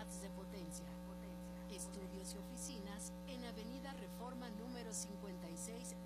watts de potencia. Estudios y oficinas en Avenida Reforma número 56